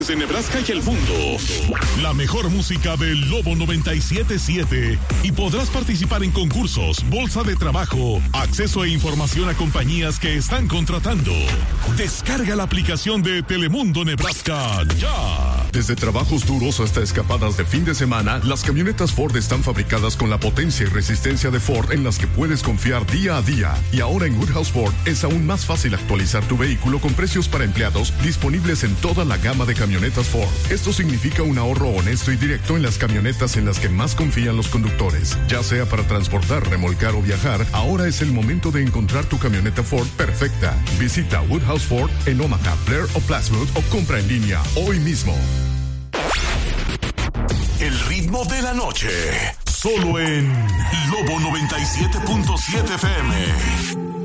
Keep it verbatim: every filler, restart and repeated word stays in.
De Nebraska y el mundo. La mejor música del Lobo noventa y siete punto siete y podrás participar en concursos, bolsa de trabajo, acceso e información a compañías que están contratando. Descarga la aplicación de Telemundo Nebraska ya. Desde trabajos duros hasta escapadas de fin de semana, las camionetas Ford están fabricadas con la potencia y resistencia de Ford en las que puedes confiar día a día. Y ahora en Woodhouse Ford es aún más fácil actualizar tu vehículo con precios para empleados disponibles en toda la gama de camionetas Camionetas Ford. Esto significa un ahorro honesto y directo en las camionetas en las que más confían los conductores. Ya sea para transportar, remolcar o viajar, ahora es el momento de encontrar tu camioneta Ford perfecta. Visita Woodhouse Ford en Omaha, Blair o Plattsburgh o compra en línea hoy mismo. El ritmo de la noche, solo en Lobo noventa y siete punto siete F M.